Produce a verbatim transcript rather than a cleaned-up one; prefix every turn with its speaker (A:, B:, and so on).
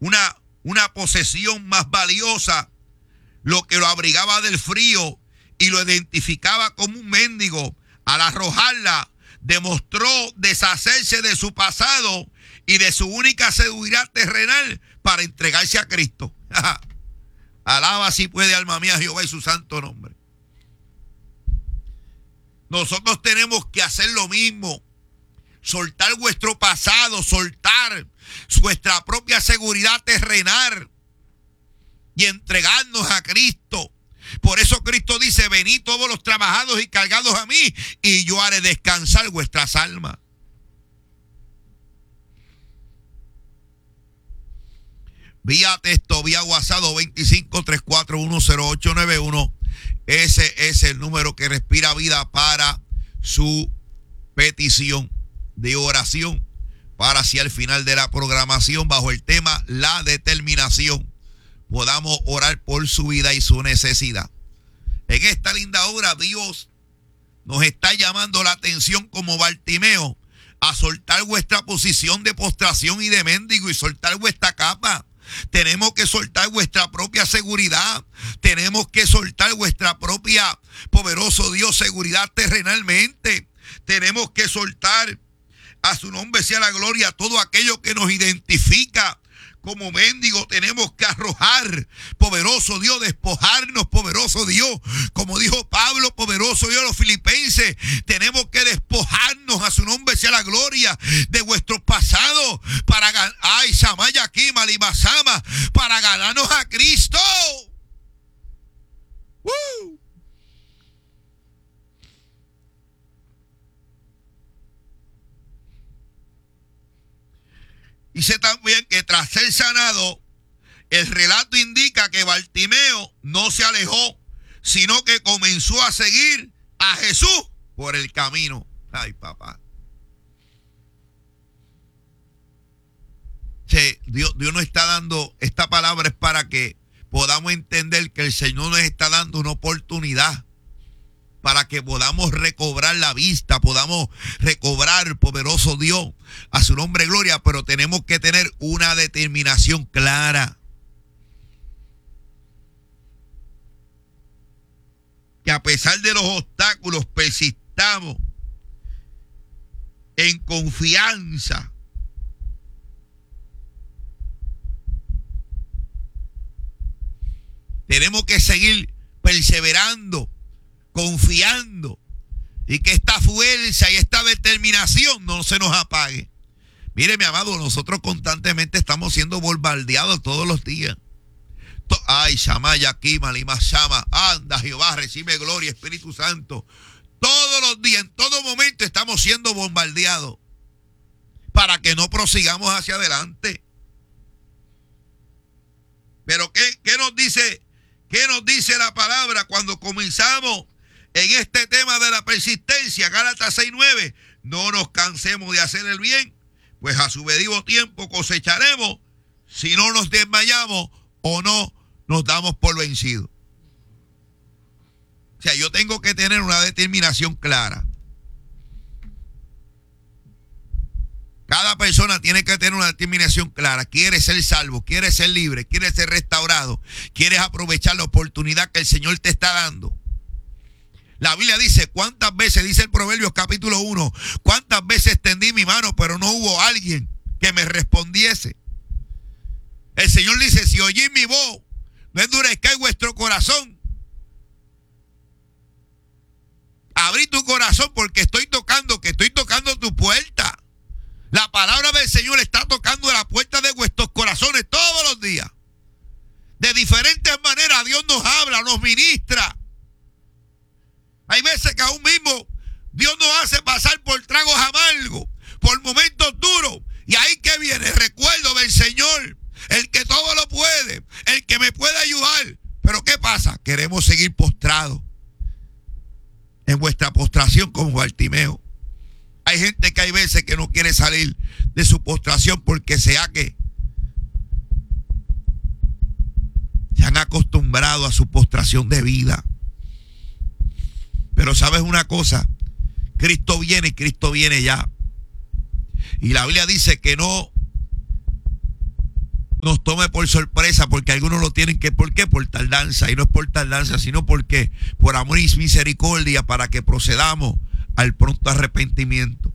A: una, una posesión más valiosa, lo que lo abrigaba del frío y lo identificaba como un mendigo. Al arrojarla, demostró deshacerse de su pasado y de su única seguridad terrenal para entregarse a Cristo. Alaba si puede, alma mía, Jehová y su santo nombre. Nosotros tenemos que hacer lo mismo. Soltar vuestro pasado, soltar vuestra propia seguridad terrenal y entregarnos a Cristo. Por eso Cristo dice: venid todos los trabajados y cargados a mí, y yo haré descansar vuestras almas. Vía texto, vía WhatsApp veinticinco, trescientos cuarenta y uno, cero ocho nueve uno. Ese es el número que respira vida para su petición de oración, para si al final de la programación, bajo el tema la determinación, podamos orar por su vida y su necesidad. En esta linda hora, Dios nos está llamando la atención como Bartimeo a soltar vuestra posición de postración y de mendigo y soltar vuestra capa. Tenemos que soltar vuestra propia seguridad. Tenemos que soltar vuestra propia, poderoso Dios, seguridad terrenalmente. Tenemos que soltar, a su nombre sea la gloria, todo aquello que nos identifica como mendigo. Tenemos que arrojar, poderoso Dios, despojarnos, poderoso Dios. Como dijo Pablo, poderoso Dios, los filipenses, tenemos que despojarnos, a su nombre sea la gloria, de vuestro pasado para ganar, ay, Samaya aquí, Malimasama, para ganarnos a Cristo. ¡Woo! Dice también que tras ser sanado, el relato indica que Bartimeo no se alejó, sino que comenzó a seguir a Jesús por el camino. Ay, papá. Che, Dios, Dios nos está dando, esta palabra es para que podamos entender que el Señor nos está dando una oportunidad para que podamos recobrar la vista, podamos recobrar, poderoso Dios, a su nombre gloria, pero tenemos que tener una determinación clara. Que a pesar de los obstáculos persistamos en confianza. Tenemos que seguir perseverando, confiando, y que esta fuerza y esta determinación no se nos apague. Mire, mi amado, nosotros constantemente estamos siendo bombardeados todos los días. Ay, Shamaya aquí, Malima Shama, anda Jehová, recibe gloria, Espíritu Santo. Todos los días, en todo momento estamos siendo bombardeados para que no prosigamos hacia adelante. Pero ¿qué, qué nos dice, qué nos dice la palabra cuando comenzamos en este tema de la persistencia? Gálatas seis nueve, no nos cansemos de hacer el bien, pues a su debido tiempo cosecharemos si no nos desmayamos o no nos damos por vencidos. O sea, yo tengo que tener una determinación clara. Cada persona tiene que tener una determinación clara. Quiere ser salvo, quiere ser libre, quiere ser restaurado, quieres aprovechar la oportunidad que el Señor te está dando. La Biblia dice, ¿cuántas veces, dice el Proverbios capítulo uno, cuántas veces extendí mi mano, pero no hubo alguien que me respondiese? El Señor dice, si oís mi voz, no endurezcáis vuestro corazón. Abrí tu corazón porque estoy tocando, que estoy tocando tu puerta. La palabra del Señor está tocando la puerta de vuestros corazones todos los días. De diferentes maneras Dios nos habla, nos ministra. Hay veces que aún mismo Dios nos hace pasar por tragos amargos, por momentos duros. Y ahí que viene el recuerdo del Señor, el que todo lo puede, el que me puede ayudar. Pero ¿qué pasa? Queremos seguir postrados en vuestra postración como Bartimeo. Hay gente que hay veces que no quiere salir de su postración porque sea que se han acostumbrado a su postración de vida. Pero sabes una cosa, Cristo viene y Cristo viene ya. Y la Biblia dice que no nos tome por sorpresa, porque algunos lo tienen que, ¿por qué? Por tardanza, y no es por tardanza, sino porque por amor y misericordia, para que procedamos al pronto arrepentimiento.